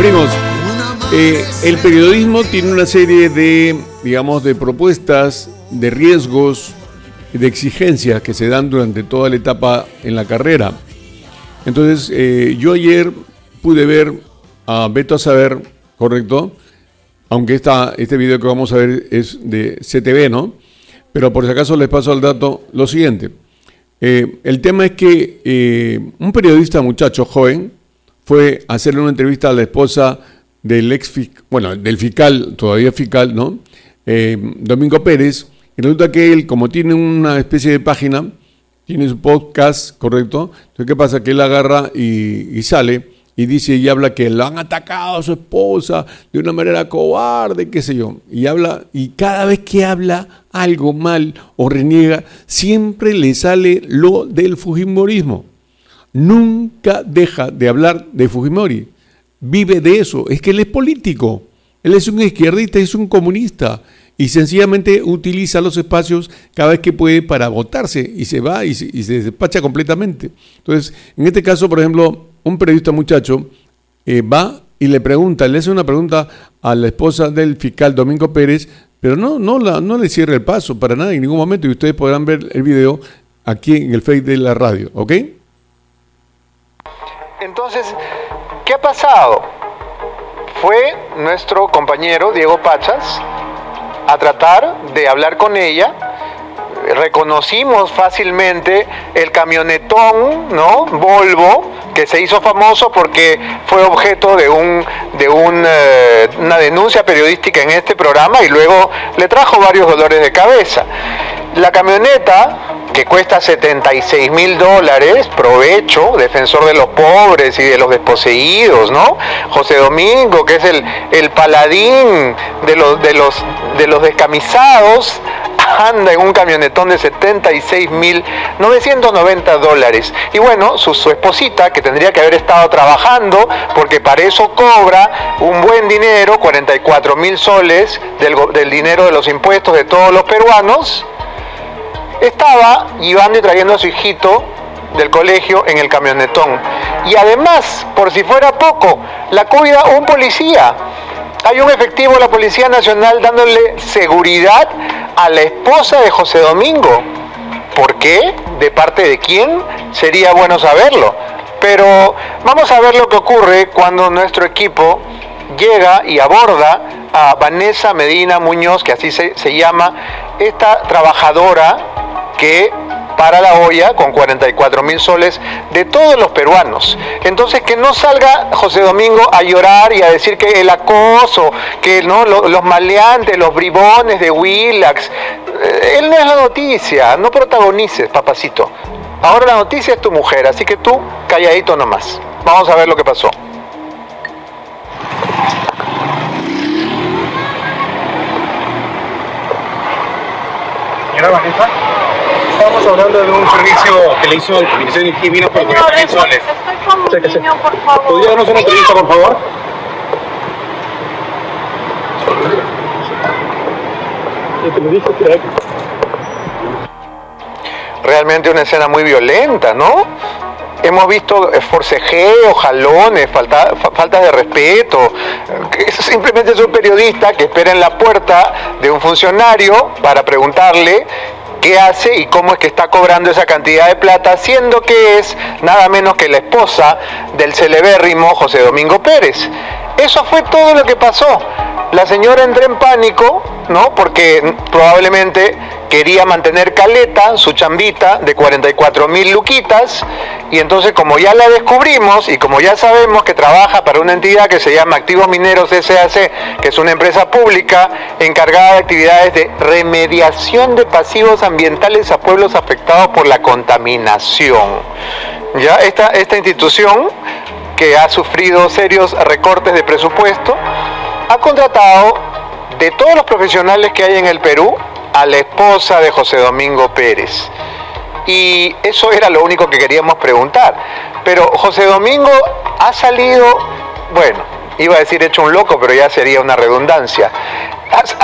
primos, el periodismo tiene una serie de, digamos, de propuestas, de riesgos, de exigencias que se dan durante toda la etapa en la carrera. Entonces, yo ayer pude ver a Veto a Saber, ¿correcto? Aunque este video que vamos a ver es de CTV, ¿no? Pero por si acaso les paso al dato lo siguiente. El tema es que un periodista muchacho joven fue a hacerle una entrevista a la esposa del del fiscal, todavía fiscal, ¿no? Domingo Pérez, y resulta que él, como tiene una especie de página, tiene su podcast, ¿correcto? Entonces, ¿qué pasa? Que él agarra y sale y dice y habla que lo han atacado a su esposa de una manera cobarde, qué sé yo. Y habla, y cada vez que habla algo mal o reniega, siempre le sale lo del fujimorismo. Nunca deja de hablar de Fujimori. Vive de eso. Es que él es político. Él es un izquierdista, es un comunista. Y sencillamente utiliza los espacios cada vez que puede para votarse. Y se va y se despacha completamente. Entonces, en este caso, por ejemplo, un periodista muchacho va y le hace una pregunta a la esposa del fiscal Domingo Pérez, pero no le cierra el paso para nada en ningún momento. Y ustedes podrán ver el video aquí en el Face de la radio, ¿ok? Entonces, ¿qué ha pasado? Fue nuestro compañero Diego Pachas a tratar de hablar con ella. Reconocimos fácilmente el camionetón, ¿no? Volvo, que se hizo famoso porque fue objeto de una denuncia periodística en este programa y luego le trajo varios dolores de cabeza. La camioneta, que cuesta $76,000, Provecho, defensor de los pobres y de los desposeídos, ¿no? José Domingo, que es el paladín de los descamisados, anda en un camionetón de $76,990. Y bueno, su esposita, que tendría que haber estado trabajando, porque para eso cobra un buen dinero, 44,000 soles del dinero de los impuestos de todos los peruanos, estaba llevando y trayendo a su hijito del colegio en el camionetón. Y además, por si fuera poco, la cuida un policía. Hay un efectivo de la Policía Nacional dándole seguridad a la esposa de José Domingo. ¿Por qué? ¿De parte de quién? Sería bueno saberlo. Pero vamos a ver lo que ocurre cuando nuestro equipo llega y aborda a Vanessa Medina Muñoz, que así se llama, esta trabajadora que para la olla con 44,000 soles de todos los peruanos. Entonces, que no salga José Domingo a llorar y a decir que el acoso, que no los maleantes, los bribones de Willax, él no es la noticia, no protagonices, papacito. Ahora la noticia es tu mujer, así que tú calladito nomás. Vamos a ver lo que pasó. Señora Vanessa, estamos hablando de un servicio que le hizo el Ministerio de Higiene por 40,000 soles. Estoy con un niño, por favor. ¿Podría darnos una entrevista, por favor? Realmente una escena muy violenta, ¿no? Hemos visto forcejeos, jalones, faltas de respeto. Simplemente es un periodista que espera en la puerta de un funcionario para preguntarle qué hace y cómo es que está cobrando esa cantidad de plata, siendo que es nada menos que la esposa del celebérrimo José Domingo Pérez. Eso fue todo lo que pasó. La señora entró en pánico, ¿no? Porque probablemente quería mantener caleta, su chambita de 44,000 luquitas, y entonces, como ya la descubrimos y como ya sabemos que trabaja para una entidad que se llama Activos Mineros S.A.C., que es una empresa pública encargada de actividades de remediación de pasivos ambientales a pueblos afectados por la contaminación. Ya esta institución, que ha sufrido serios recortes de presupuesto, ha contratado de todos los profesionales que hay en el Perú a la esposa de José Domingo Pérez. Y eso era lo único que queríamos preguntar. Pero José Domingo ha salido, bueno, iba a decir hecho un loco, pero ya sería una redundancia.